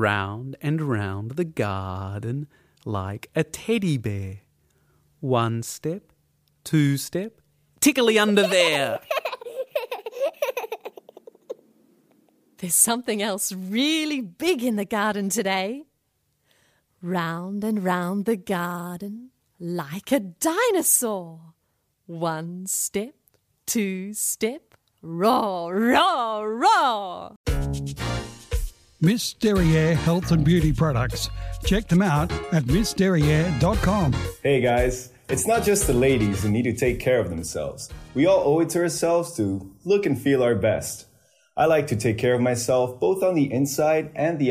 round and round the garden like a teddy bear. 1 step, 2 step, tickly under there. There's something else really big in the garden today. Round and round the garden like a dinosaur. 1 step, 2 step, roar, roar, roar. Miss Derriere Health and Beauty Products. Check them out at missderriere.com. Hey guys, it's not just the ladies who need to take care of themselves. We all owe it to ourselves to look and feel our best. I like to take care of myself both on the inside and the